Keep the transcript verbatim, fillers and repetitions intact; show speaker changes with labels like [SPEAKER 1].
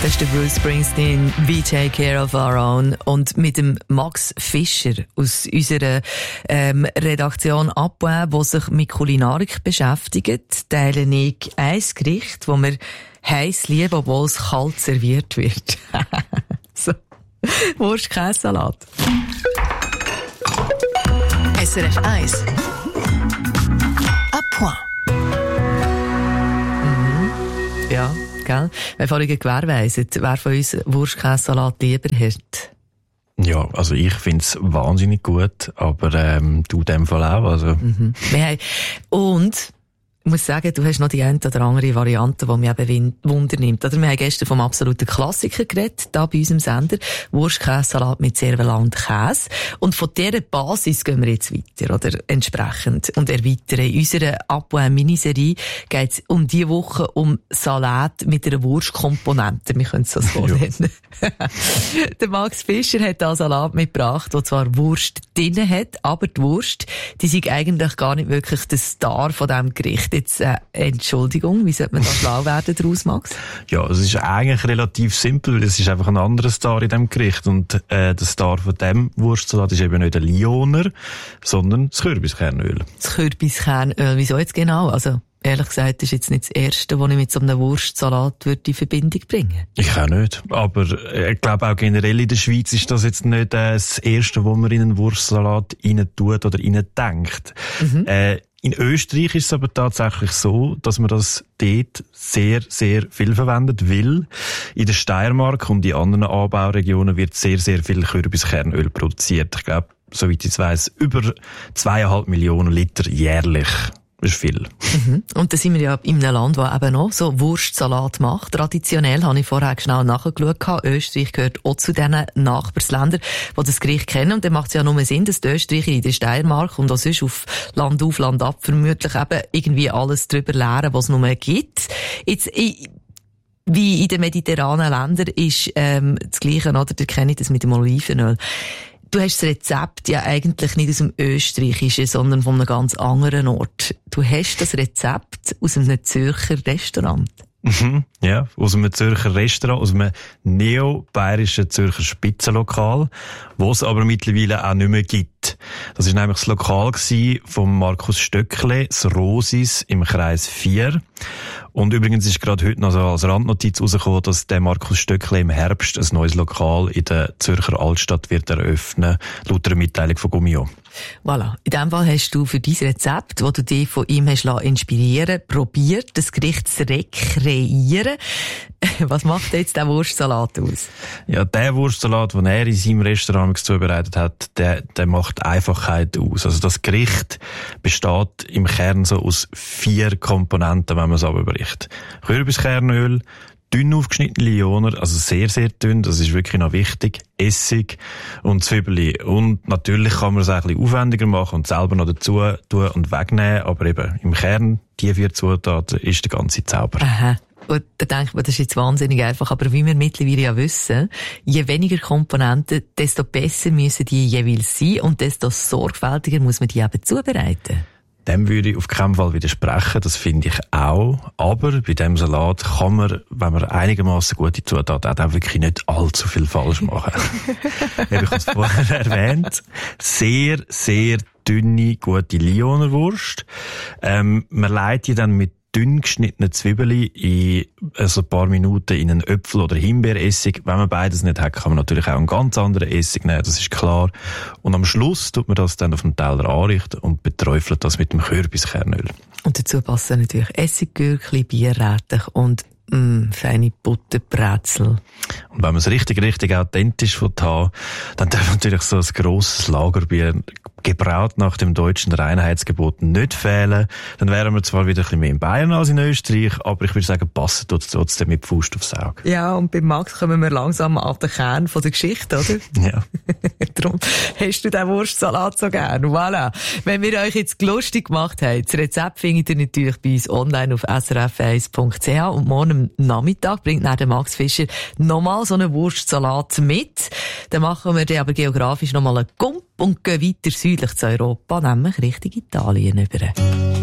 [SPEAKER 1] Das ist der Bruce Springsteen, «We Take Care of Our Own». Und mit dem Max Fischer aus unserer ähm, Redaktion «Abwä», der sich mit Kulinarik beschäftigt, teile ich ein Gericht, das wir heiß lieben, obwohl es kalt serviert wird. So. Wurst-Käsesalat.
[SPEAKER 2] S R F eins. À point.
[SPEAKER 1] Mhm. Ja. Gell? Wenn vorhin gewährweisen, wer von uns Wurst-Käsesalat lieber hat?
[SPEAKER 3] Ja, also ich find's wahnsinnig gut, aber ähm, du in dem Fall auch. Also.
[SPEAKER 1] Mhm. Wir haben, und ich muss sagen, du hast noch die eine oder andere Variante, die mich eben Wunder nimmt. Oder wir haben gestern vom absoluten Klassiker geredet, da bei unserem Sender. Wurst-Käsesalat mit Cervelat und Käse. Und von dieser Basis gehen wir jetzt weiter, oder? Entsprechend. Und erweitern. In unserer Abwäh-Miniserie geht es um diese Woche um Salat mit einer Wurstkomponente. Wir können es so so nennen. Der Max Fischer hat da Salat mitgebracht, der zwar Wurst drin hat, aber die Wurst, die ist eigentlich gar nicht wirklich der Star von diesem Gericht. Jetzt, äh, Entschuldigung, wie sollte man da schlau werden daraus, Max?
[SPEAKER 3] Ja, es ist eigentlich relativ simpel, weil es ist einfach ein anderer Star in diesem Gericht. Und äh, der Star von diesem Wurstsalat ist eben nicht der Lioner, sondern das Kürbiskernöl.
[SPEAKER 1] Das Kürbiskernöl, wieso jetzt genau? Also, ehrlich gesagt, ist jetzt nicht das Erste, was ich mit so einem Wurstsalat würde in Verbindung bringen.
[SPEAKER 3] Ich auch nicht. Aber äh, ich glaube auch generell in der Schweiz ist das jetzt nicht äh, das Erste, wo man in einen Wurstsalat rein tut oder rein denkt. Mhm. Äh, In Österreich ist es aber tatsächlich so, dass man das dort sehr, sehr viel verwendet, weil in der Steiermark und in anderen Anbauregionen wird sehr, sehr viel Kürbiskernöl produziert. Ich glaube, soweit ich weiss, über zweieinhalb Millionen Liter jährlich. Das ist viel.
[SPEAKER 1] Mhm. Und da sind wir ja in einem Land, das eben noch so Wurstsalat macht. Traditionell, habe ich vorher schnell nachgeschaut, Österreich gehört auch zu diesen Nachbarsländern, die das Gericht kennen. Und dann macht es ja nur Sinn, dass die Österreicher in der Steiermark und auch sonst auf Land auf, Land ab vermutlich eben irgendwie alles drüber lernen, was es nur gibt. Jetzt, ich, wie in den mediterranen Ländern ist ähm, das Gleiche, oder? Da kenne ich das mit dem Olivenöl. Du hast das Rezept ja eigentlich nicht aus dem Österreichischen, sondern von einem ganz anderen Ort. Du hast das Rezept aus einem Zürcher Restaurant.
[SPEAKER 3] Mhm, ja, aus einem Zürcher Restaurant, aus einem neo-bayerischen Zürcher Spitzenlokal, wo es aber mittlerweile auch nicht mehr gibt. Das war nämlich das Lokal von Markus Stöckle, das Rosis im Kreis vier. Und übrigens ist gerade heute noch so als Randnotiz rausgekommen, dass der Markus Stöckle im Herbst ein neues Lokal in der Zürcher Altstadt wird eröffnen, laut einer Mitteilung von Gummio.
[SPEAKER 1] Voilà. In dem Fall hast du für dein Rezept, das du dich von ihm hast inspirieren lassen, probiert, das Gericht zu rekreieren. Was macht jetzt der Wurstsalat aus?
[SPEAKER 3] Ja, der Wurstsalat, den er in seinem Restaurant zubereitet hat, der, der macht Einfachheit aus. Also das Gericht besteht im Kern so aus vier Komponenten, wenn man es abbricht. Kürbiskernöl, dünn aufgeschnittene Lioner, also sehr, sehr dünn, das ist wirklich noch wichtig, Essig und Zwiebeln. Und natürlich kann man es auch ein bisschen aufwendiger machen und selber noch dazu tun und wegnehmen, aber eben im Kern, die vier Zutaten, ist der ganze Zauber.
[SPEAKER 1] Aha. Und da denkt man, das ist jetzt wahnsinnig einfach, aber wie wir mittlerweile ja wissen, je weniger Komponenten, desto besser müssen die jeweils sein und desto sorgfältiger muss man die eben zubereiten.
[SPEAKER 3] Dem würde ich auf keinen Fall widersprechen, das finde ich auch. Aber bei dem Salat kann man, wenn man einigermaßen gute Zutaten hat, auch wirklich nicht allzu viel falsch machen. Wie ich es vorher erwähnt, sehr, sehr dünne, gute Lionerwurst. Ähm, man leitet die dann mit dünn geschnittene Zwiebeln in also ein paar Minuten in einen Äpfel- oder Himbeeressig. Wenn man beides nicht hat, kann man natürlich auch einen ganz anderen Essig nehmen, das ist klar. Und am Schluss tut man das dann auf dem Teller anrichten und beträufelt das mit dem Kürbiskernöl.
[SPEAKER 1] Und dazu passen natürlich Essiggürkli, Bierrätich und mm, feine Butterbrezel.
[SPEAKER 3] Und wenn man es richtig, richtig authentisch haben, dann darf natürlich so ein grosses Lagerbier, gebraut nach dem deutschen Reinheitsgebot, nicht fehlen. Dann wären wir zwar wieder ein bisschen mehr in Bayern als in Österreich, aber ich würde sagen, passen tut es trotzdem mit Faust aufs Auge.
[SPEAKER 1] Ja, und bei Max kommen wir langsam an den Kern von der Geschichte, oder?
[SPEAKER 3] Ja.
[SPEAKER 1] Darum hast du den Wurstsalat so gern. Voilà. Wenn wir euch jetzt lustig gemacht haben, das Rezept findet ihr natürlich bei uns online auf s r f eins punkt c h und morgen am Nachmittag bringt dann der Max Fischer nochmal so einen Wurstsalat mit. Dann machen wir dann aber geografisch nochmal einen Gump und gehen weiter südlich zu Europa, nämlich Richtung Italien über.